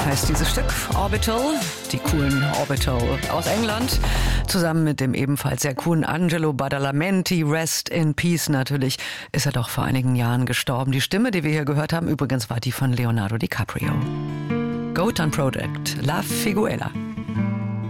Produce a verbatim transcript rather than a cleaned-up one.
heißt dieses Stück, Orbital, die coolen Orbital aus England, zusammen mit dem ebenfalls sehr coolen Angelo Badalamenti, Rest in Peace natürlich, ist er doch vor einigen Jahren gestorben. Die Stimme, die wir hier gehört haben, übrigens war die von Leonardo DiCaprio. Goat Project, La Figuela.